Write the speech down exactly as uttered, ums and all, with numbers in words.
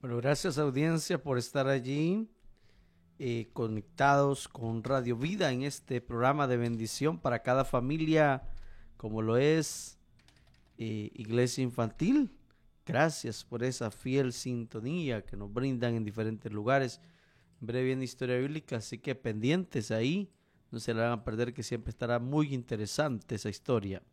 Bueno, gracias audiencia por estar allí eh, conectados con Radio Vida en este programa de bendición para cada familia, como lo es eh, Iglesia Infantil. Gracias por esa fiel sintonía que nos brindan en diferentes lugares. En breve viene historia bíblica, así que pendientes ahí, no se la van a perder, que siempre estará muy interesante esa historia.